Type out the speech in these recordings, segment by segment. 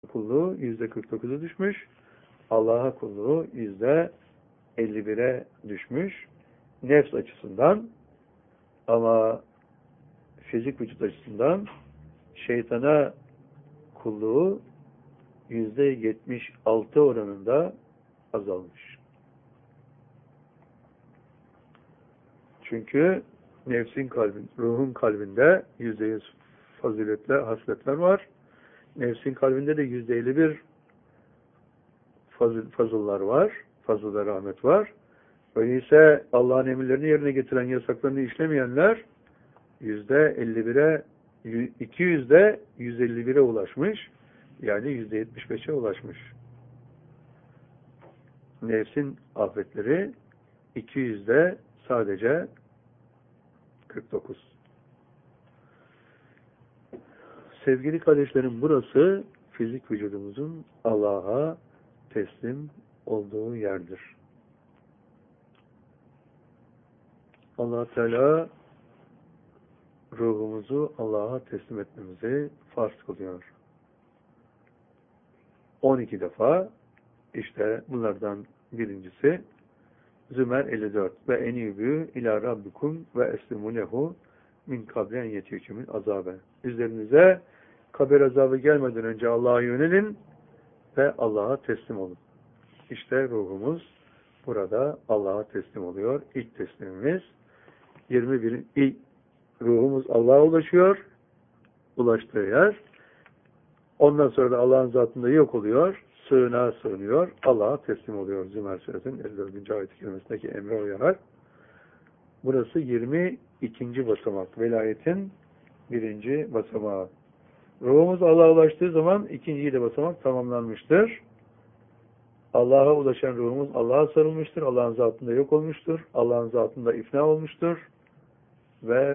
kulluğu %49'a düşmüş. Allah'a kulluğu %51'e düşmüş. Nefs açısından, ama fizik vücut açısından şeytana kulluğu %76 oranında azalmış. Çünkü ruhun kalbinde %100 faziletler, hasletler var. Nefsin kalbinde de %51 fazıllar var. Fazıl ve rahmet var. Öyleyse Allah'ın emirlerini yerine getiren, yasaklarını işlemeyenler %51'e, 200'de 151'e ulaşmış. Yani %75'e ulaşmış. Nefsin afetleri 200'de sadece 49. Sevgili kardeşlerim, burası fizik vücudumuzun Allah'a teslim olduğu yerdir. Allah Teala ruhumuzu Allah'a teslim etmemizi farz kılıyor. 12 defa, işte bunlardan birincisi Zümer 54 ve enibü ila rabbikum ve eslimu lehu min kablen yetiyükümün azabe. Üzerinize kabir azabı gelmeden önce Allah'a yönelin ve Allah'a teslim olun. İşte ruhumuz burada Allah'a teslim oluyor. İlk teslimimiz 21. Ruhumuz Allah'a ulaşıyor. Ulaştığı yer. Ondan sonra da Allah'ın zatında yok oluyor. Sığınağa sığınıyor. Allah'a teslim oluyor. Zümer Suresinin 54. ayet-i kerimesindeki emre uyarak. Burası 22. basamak. Velayetin 1. basamağı. Ruhumuz Allah'a ulaştığı zaman 2. basamak tamamlanmıştır. Allah'a ulaşan ruhumuz Allah'a sarılmıştır. Allah'ın zatında yok olmuştur. Allah'ın zatında ifna olmuştur. Ve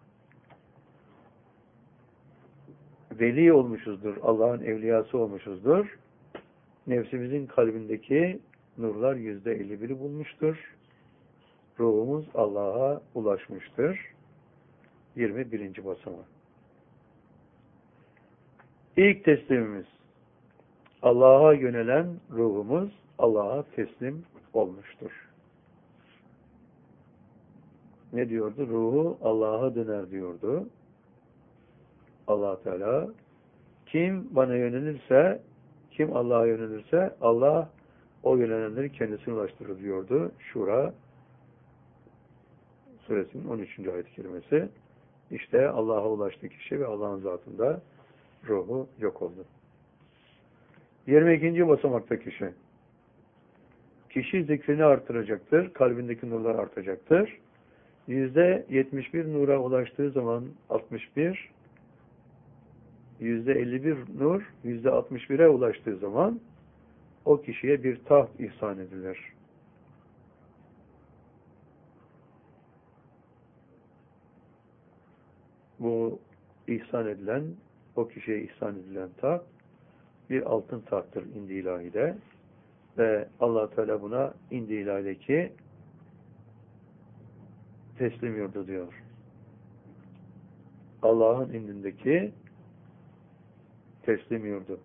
veli olmuşuzdur. Allah'ın evliyası olmuşuzdur. Nefsimizin kalbindeki nurlar %51'i bulmuştur. Ruhumuz Allah'a ulaşmıştır. 21. basamak. İlk teslimimiz. Allah'a yönelen ruhumuz Allah'a teslim olmuştur. Ne diyordu? Ruhu Allah'a döner diyordu. Allah Teala kim bana yönelirse, kim Allah'a yönelirse Allah o yönelenleri kendisine ulaştırır diyordu. Şura suresinin 13. ayet-i kerimesi. İşte Allah'a ulaştı kişi ve Allah'ın zatında ruhu yok oldu. 22. basamakta kişi. Kişi zikrini artıracaktır. Kalbindeki nurlar artacaktır. %71 nura ulaştığı zaman 61, %51 nur, %61'e ulaştığı zaman o kişiye bir taht ihsan edilir. Bu ihsan edilen, o kişiye ihsan edilen taht bir altın tahttır indi ilahide ve Allah Teala buna indi ilahideki teslim yurdu diyor. Allah'ın indindeki teslim yurdu.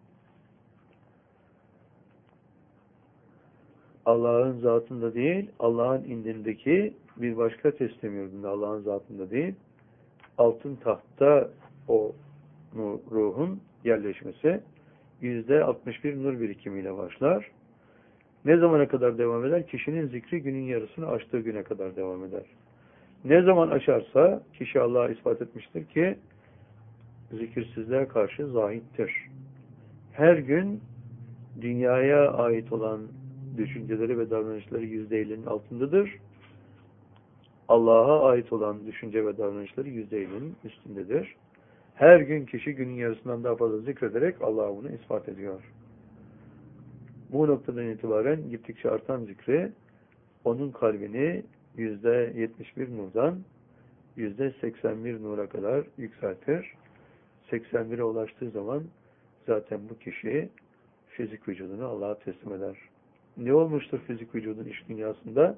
Allah'ın zatında değil, Allah'ın indindeki bir başka teslim yurdunda, Allah'ın zatında değil, altın tahtta o ruhun yerleşmesi %61 nur birikimiyle başlar. Ne zamana kadar devam eder? Kişinin zikri günün yarısını aştığı güne kadar devam eder. Ne zaman aşarsa kişi Allah'a ispat etmiştir ki zikirsizliğe karşı zahittir. Her gün dünyaya ait olan düşünceleri ve davranışları %50'nin altındadır. Allah'a ait olan düşünce ve davranışları %50'nin üstündedir. Her gün kişi günün yarısından daha fazla zikrederek Allah'a bunu ispat ediyor. Bu noktadan itibaren gittikçe artan zikri onun kalbini %71 nurdan %81 nura kadar yükseltir. 81'e ulaştığı zaman zaten bu kişi fizik vücudunu Allah'a teslim eder. Ne olmuştur fizik vücudun iç dünyasında?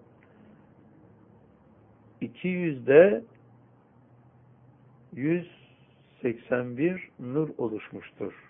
200'de 181 nur oluşmuştur.